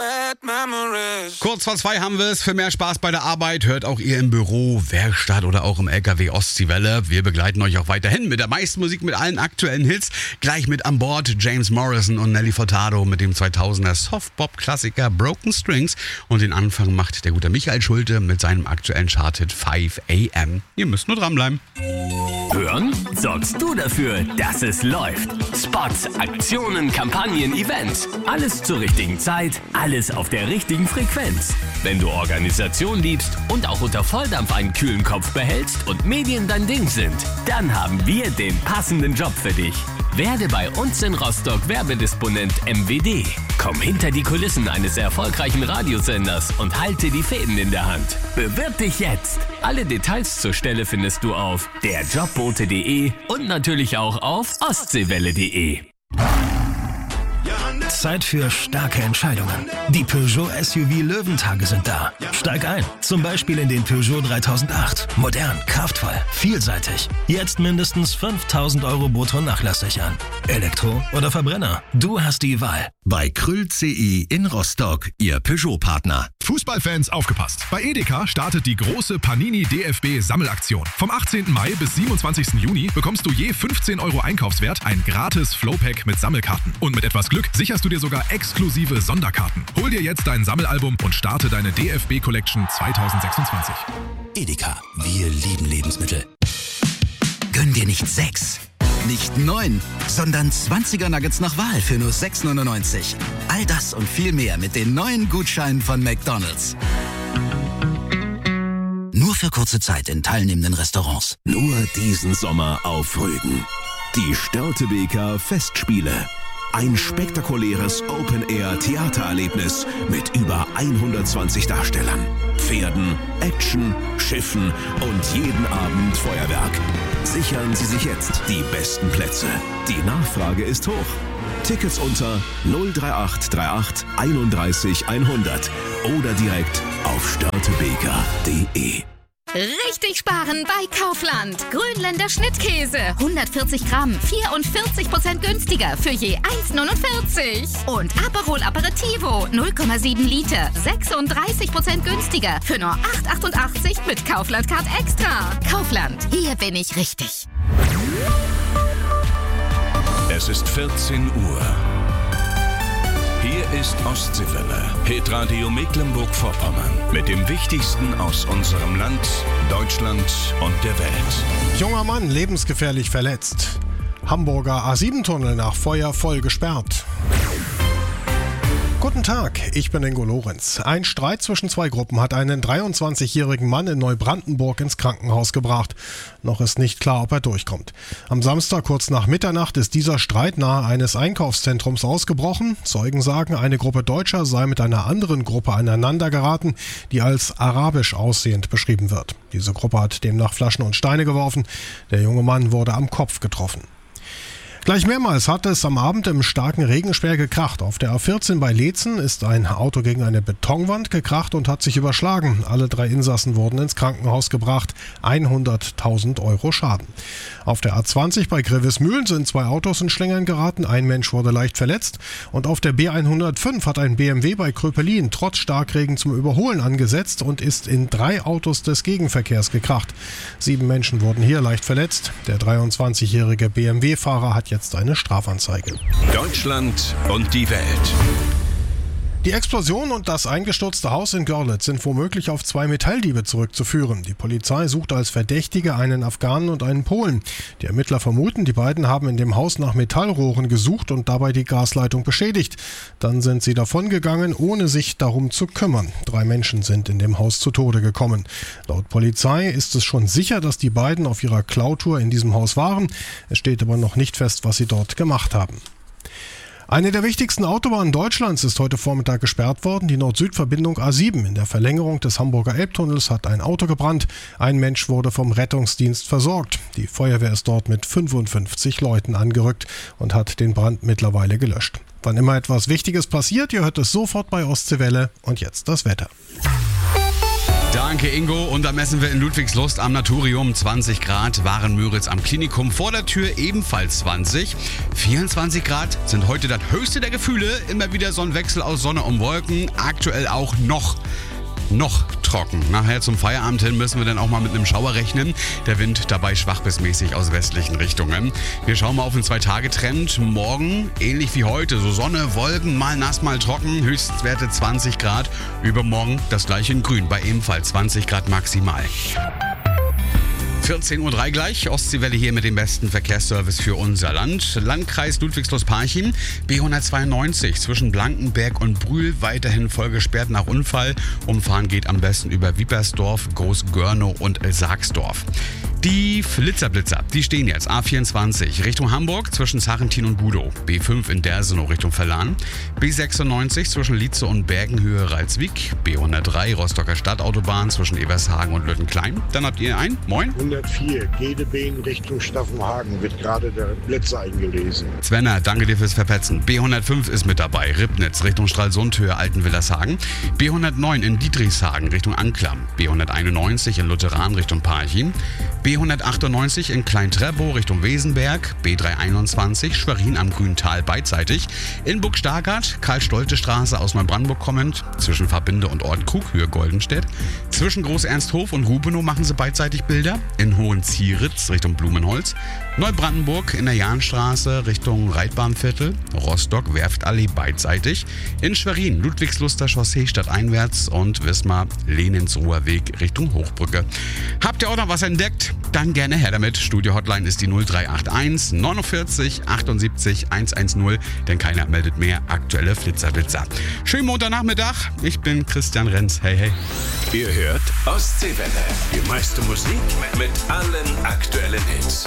Kurz vor 2 haben wir es. Für mehr Spaß bei der Arbeit hört auch ihr im Büro, Werkstatt oder auch im LKW Ostseewelle. Wir begleiten euch auch weiterhin mit der meisten Musik, mit allen aktuellen Hits. Gleich mit an Bord James Morrison und Nelly Furtado mit dem 2000er Softpop-Klassiker Broken Strings. Und den Anfang macht der gute Michael Schulte mit seinem aktuellen Charthit 5 AM. Ihr müsst nur dranbleiben. Hören sorgst du dafür, dass es läuft. Spots, Aktionen, Kampagnen, Events. Alles zur richtigen Zeit, alles auf der richtigen Frequenz. Wenn du Organisation liebst und auch unter Volldampf einen kühlen Kopf behältst und Medien dein Ding sind, dann haben wir den passenden Job für dich. Werde bei uns in Rostock Werbedisponent MWD. Komm hinter die Kulissen eines erfolgreichen Radiosenders und halte die Fäden in der Hand. Bewirb dich jetzt. Alle Details zur Stelle findest du auf derjobbote.de und natürlich auch auf ostseewelle.de. Zeit für starke Entscheidungen. Die Peugeot SUV Löwentage sind da. Steig ein, zum Beispiel in den Peugeot 3008. Modern, kraftvoll, vielseitig. Jetzt mindestens 5.000 € brutto nachlasssichern. Elektro oder Verbrenner? Du hast die Wahl. Bei Krüll CE in Rostock, Ihr Peugeot-Partner. Fußballfans aufgepasst. Bei Edeka startet die große Panini DFB Sammelaktion. Vom 18. Mai bis 27. Juni bekommst du je 15 € Einkaufswert ein gratis Flowpack mit Sammelkarten. Und mit etwas Glück sicherst du dir sogar exklusive Sonderkarten. Hol dir jetzt dein Sammelalbum und starte deine DFB Collection 2026. Edeka, wir lieben Lebensmittel. Gönn dir nicht 6, nicht 9, sondern 20er Nuggets nach Wahl für nur 6,99. All das und viel mehr mit den neuen Gutscheinen von McDonald's. Nur für kurze Zeit in teilnehmenden Restaurants. Nur diesen Sommer auf Rügen. Die Störtebeker Festspiele. Ein spektakuläres Open-Air-Theatererlebnis mit über 120 Darstellern, Pferden, Action, Schiffen und jeden Abend Feuerwerk. Sichern Sie sich jetzt die besten Plätze. Die Nachfrage ist hoch. Tickets unter 03838 31 100 oder direkt auf störtebeker.de. Richtig sparen bei Kaufland. Grönländer Schnittkäse. 140 Gramm, 44% günstiger für je 1,49. Und Aperol Aperitivo, 0,7 Liter, 36% günstiger für nur 8,88 mit Kaufland Card Extra. Kaufland, hier bin ich richtig. Es ist 14 Uhr. Hier ist Ostseewelle, Hitradio Mecklenburg-Vorpommern. Mit dem Wichtigsten aus unserem Land, Deutschland und der Welt. Junger Mann lebensgefährlich verletzt. Hamburger A7-Tunnel nach Feuer voll gesperrt. Guten Tag, ich bin Ingo Lorenz. Ein Streit zwischen 2 Gruppen hat einen 23-jährigen Mann in Neubrandenburg ins Krankenhaus gebracht. Noch ist nicht klar, ob er durchkommt. Am Samstag kurz nach Mitternacht ist dieser Streit nahe eines Einkaufszentrums ausgebrochen. Zeugen sagen, eine Gruppe Deutscher sei mit einer anderen Gruppe aneinander geraten, die als arabisch aussehend beschrieben wird. Diese Gruppe hat demnach Flaschen und Steine geworfen. Der junge Mann wurde am Kopf getroffen. Gleich mehrmals hat es am Abend im starken Regen schwer gekracht. Auf der A14 bei Leetzen ist ein Auto gegen eine Betonwand gekracht und hat sich überschlagen. Alle 3 Insassen wurden ins Krankenhaus gebracht. 100.000 € Schaden. Auf der A20 bei Grevesmühlen sind 2 Autos in Schlingern geraten. Ein Mensch wurde leicht verletzt. Und auf der B105 hat ein BMW bei Kröpelin trotz Starkregen zum Überholen angesetzt und ist in 3 Autos des Gegenverkehrs gekracht. 7 Menschen wurden hier leicht verletzt. Der 23-jährige BMW-Fahrer hat jetzt eine Strafanzeige. Deutschland und die Welt. Die Explosion und das eingestürzte Haus in Görlitz sind womöglich auf 2 Metalldiebe zurückzuführen. Die Polizei sucht als Verdächtige einen Afghanen und einen Polen. Die Ermittler vermuten, die beiden haben in dem Haus nach Metallrohren gesucht und dabei die Gasleitung beschädigt. Dann sind sie davongegangen, ohne sich darum zu kümmern. 3 Menschen sind in dem Haus zu Tode gekommen. Laut Polizei ist es schon sicher, dass die beiden auf ihrer Klautour in diesem Haus waren. Es steht aber noch nicht fest, was sie dort gemacht haben. Eine der wichtigsten Autobahnen Deutschlands ist heute Vormittag gesperrt worden, die Nord-Süd-Verbindung A7. In der Verlängerung des Hamburger Elbtunnels hat ein Auto gebrannt. Ein Mensch wurde vom Rettungsdienst versorgt. Die Feuerwehr ist dort mit 55 Leuten angerückt und hat den Brand mittlerweile gelöscht. Wann immer etwas Wichtiges passiert, ihr hört es sofort bei Ostseewelle. Und jetzt das Wetter. Danke, Ingo. Und da messen wir in Ludwigslust am Naturium 20 Grad, Waren-Müritz am Klinikum vor der Tür ebenfalls 20. 24 Grad sind heute das höchste der Gefühle. Immer wieder so ein Wechsel aus Sonne und Wolken. Aktuell auch noch trocken. Nachher zum Feierabend hin müssen wir dann auch mal mit einem Schauer rechnen. Der Wind dabei schwach bis mäßig aus westlichen Richtungen. Wir schauen mal auf den 2-Tage-Trend. Morgen ähnlich wie heute. So Sonne, Wolken, mal nass, mal trocken. Höchstwerte 20 Grad. Übermorgen das gleiche in Grün bei ebenfalls 20 Grad maximal. 14.03 Uhr gleich, Ostseewelle hier mit dem besten Verkehrsservice für unser Land. Landkreis Ludwigslust-Parchim, B192 zwischen Blankenberg und Brühl, weiterhin voll gesperrt nach Unfall. Umfahren geht am besten über Wiepersdorf, Großgörnow und Saagsdorf. Die Flitzer-Blitzer, die stehen jetzt A24 Richtung Hamburg zwischen Sarrentin und Gudow, B5 in Dersenow Richtung Verlan, B96 zwischen Lietze und Bergenhöhe Ralswiek, B103 Rostocker Stadtautobahn zwischen Evershagen und Lüttenklein. Dann habt ihr ein, moin. 104 Gedebeen Richtung Staffenhagen wird gerade der Blitzer eingelesen. Svenner, danke dir fürs Verpetzen. B105 ist mit dabei, Ribnitz Richtung Stralsund Höhe Altenwillershagen, B109 in Dietrichshagen Richtung Anklam, B191 in Lutheran Richtung Parchim, B198 in Klein-Treppow Richtung Wesenberg, B321 Schwerin am Grüntal beidseitig, in Burgstargard, Karl-Stolte-Straße aus Neubrandenburg kommend, zwischen Verbinde und Ort Krug, Höhe Goldenstedt, zwischen Groß-Ernsthof und Rubenow machen sie beidseitig Bilder, in Hohenzieritz Richtung Blumenholz, Neubrandenburg in der Jahnstraße Richtung Reitbahnviertel, Rostock Werftallee beidseitig, in Schwerin Ludwigsluster Chaussee stadteinwärts und Wismar Leninsruher Weg Richtung Hochbrücke. Habt ihr auch noch was entdeckt? Dann gerne her damit. Studio-Hotline ist die 0381 49 78 110, denn keiner meldet mehr aktuelle Flitzer-Blitzer. Schönen Montagnachmittag, ich bin Christian Renz. Hey, hey. Ihr hört Ostseewelle. Die meiste Musik mit allen aktuellen Hits.